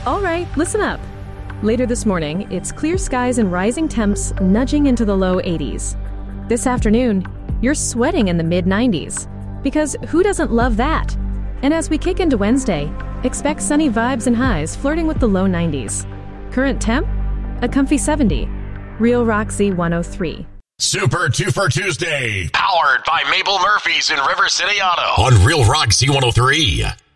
All right, listen up. Later this morning, it's clear skies and rising temps nudging into the low 80s. This afternoon, you're sweating in the mid-90s. Because who doesn't love that? And as we kick into Wednesday, expect sunny vibes and highs flirting with the low 90s. Current temp? A comfy 70. Real Rock Z103. Super Twofer Tuesday. Powered by Mabel Murphy's in River City Auto. On Real Rock Z103.